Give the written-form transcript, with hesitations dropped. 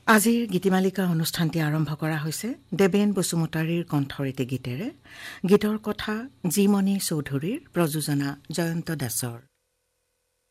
আজিৰ গীতিমালিকা অনুষ্ঠানটি আৰম্ভ কৰা হৈছে দেবেন বসুমতাৰীৰ কণ্ঠৰ এটি গীতেৰে। গীতৰ কথা জিমণি চৌধুৰীৰ, প্ৰযোজনা জয়ন্ত দাসৰ।